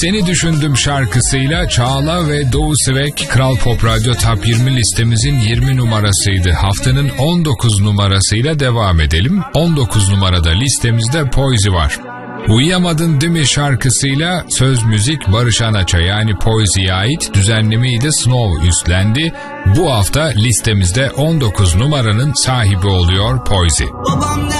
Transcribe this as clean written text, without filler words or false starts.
Seni Düşündüm şarkısıyla Çağla ve Doğu Svek Kral Pop Radyo Top 20 listemizin 20 numarasıydı. Haftanın 19 numarasıyla devam edelim. 19 numarada listemizde Poise var. Uyuyamadın Değil mi şarkısıyla söz müzik Barış Anaç'a yani Poise'ye ait, düzenlemeyi de Snow üstlendi. Bu hafta listemizde 19 numaranın sahibi oluyor Poise. Babam